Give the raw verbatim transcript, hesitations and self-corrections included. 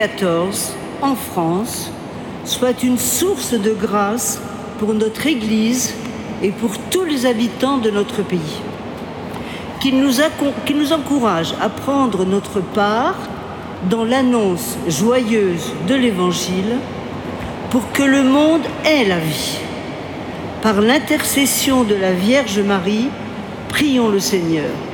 quatorze, en France, soit une source de grâce pour notre Église et pour tous les habitants de notre pays. Qu'il nous, qu'il nous encourage à prendre notre part dans l'annonce joyeuse de l'Évangile pour que le monde ait la vie. Par l'intercession de la Vierge Marie, prions le Seigneur.